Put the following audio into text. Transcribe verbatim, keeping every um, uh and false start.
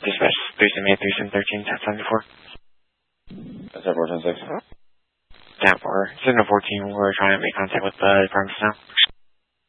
Dispatch three seven eight, three seven one three, ten seventy-four. That's at four ten six. ten four. seven fourteen, we're trying to make contact with the department now.